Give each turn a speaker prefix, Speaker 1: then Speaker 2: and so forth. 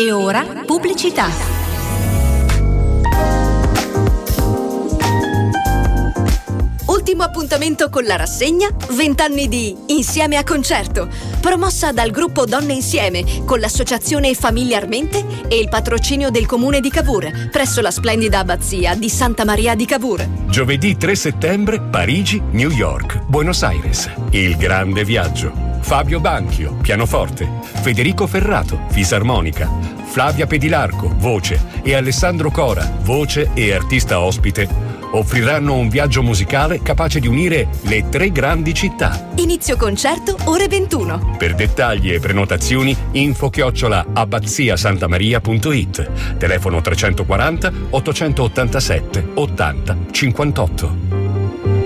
Speaker 1: E ora pubblicità. Ultimo appuntamento con la rassegna 20 anni di Insieme a Concerto, promossa dal gruppo Donne Insieme con l'associazione Familiarmente e il patrocinio del comune di Cavour presso la splendida abbazia di Santa Maria di Cavour.
Speaker 2: Giovedì 3 settembre, Parigi, New York, Buenos Aires. Il grande viaggio. Fabio Banchio, pianoforte, Federico Ferrato, fisarmonica, Flavia Pedilarco, voce, e Alessandro Cora, voce e artista ospite, offriranno un viaggio musicale capace di unire le 3 grandi città.
Speaker 1: Inizio concerto ore 21.
Speaker 2: Per dettagli e prenotazioni info@abbaziasantamaria.it. Telefono 340 887 80 58.